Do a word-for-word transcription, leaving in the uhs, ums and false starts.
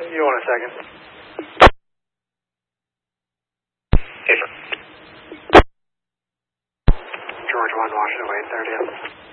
You want a second? Yes, sir. George one, Washington, Wayne thirtieth.